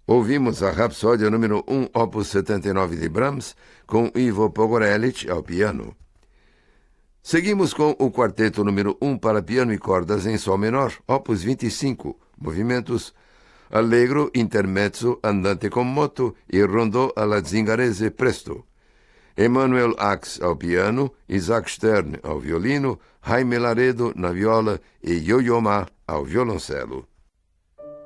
Ouvimos a Rapsódia número 1, opus 79 de Brahms, com Ivo Pogorelic ao piano. Seguimos com o quarteto número 1 para piano e cordas em sol menor, opus 25, movimentos Allegro, Intermezzo, Andante con moto e Rondò alla zingarese presto. Emanuel Ax ao piano, Isaac Stern ao violino, Jaime Laredo na viola e Yo-Yo Ma ao violoncelo.